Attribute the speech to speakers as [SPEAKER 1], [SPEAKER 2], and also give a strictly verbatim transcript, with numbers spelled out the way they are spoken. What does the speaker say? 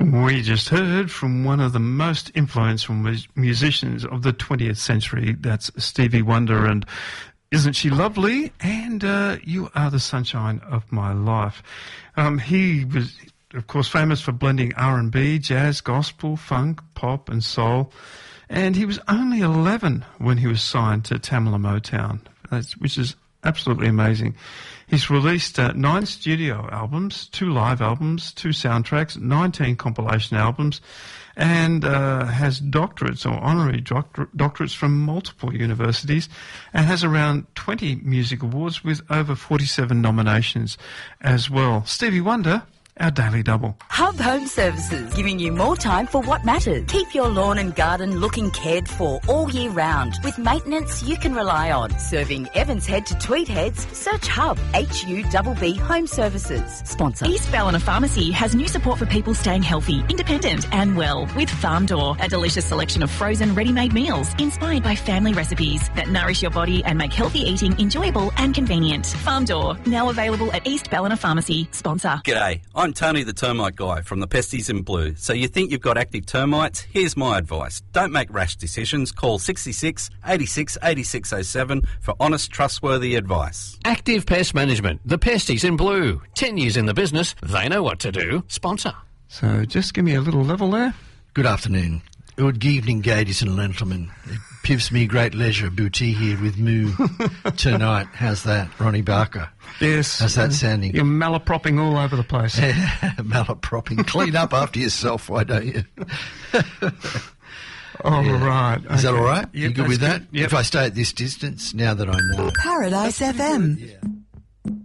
[SPEAKER 1] We just heard from one of the most influential mu- musicians of the twentieth century. That's Stevie Wonder, and isn't she lovely? And uh, You Are the Sunshine of My Life. Um, he was, of course, famous for blending R and B, jazz, gospel, funk, pop and soul. And he was only eleven when he was signed to Tamla Motown, that's, which is absolutely amazing. He's released uh, nine studio albums, two live albums, two soundtracks, nineteen compilation albums, and uh, has doctorates or honorary doctor- doctorates from multiple universities, and has around twenty music awards with over forty-seven nominations as well. Stevie Wonder, our Daily Double.
[SPEAKER 2] Hub Home Services, giving you more time for what matters. Keep your lawn and garden looking cared for all year round with maintenance you can rely on. Serving Evans Head to Tweed Heads, search Hub, H U B B Home Services. Sponsor.
[SPEAKER 3] East Ballina Pharmacy has new support for people staying healthy, independent and well with Farm Door, a delicious selection of frozen ready-made meals inspired by family recipes that nourish your body and make healthy eating enjoyable and convenient. Farm Door, now available at East Ballina Pharmacy. Sponsor.
[SPEAKER 4] G'day, I'm Tony the Termite Guy from the Pesties in Blue. So you think you've got active termites? Here's my advice. Don't make rash decisions. Call sixty-six, eighty-six, eighty-six oh seven for honest, trustworthy advice.
[SPEAKER 5] Active Pest Management, the Pesties in Blue. Ten years in the business, they know what to do. Sponsor.
[SPEAKER 1] So just give me a little level there.
[SPEAKER 6] Good afternoon. Good evening, ladies and gentlemen. It gives me great leisure to be here with Moo tonight. How's that, Ronnie Barker?
[SPEAKER 1] Yes.
[SPEAKER 6] How's that sounding?
[SPEAKER 1] You're malapropping all over the place.
[SPEAKER 6] Malapropping. Clean up after yourself, why don't you?
[SPEAKER 1] All
[SPEAKER 6] Yeah.
[SPEAKER 1] right.
[SPEAKER 6] Is that
[SPEAKER 1] Okay.
[SPEAKER 6] all right?
[SPEAKER 1] Yep,
[SPEAKER 6] you good with
[SPEAKER 1] that's
[SPEAKER 6] that?
[SPEAKER 1] good. Yep.
[SPEAKER 6] If I stay at this distance, now that I know.
[SPEAKER 7] Paradise F M.
[SPEAKER 6] Yeah.